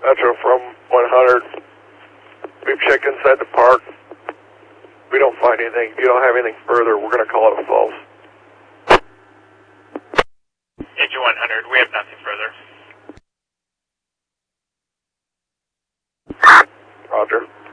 Metro from 100. We've checked inside the park. We don't find anything. If you don't have anything further, we're going to call it a false. Agent 100, we have nothing further. Roger.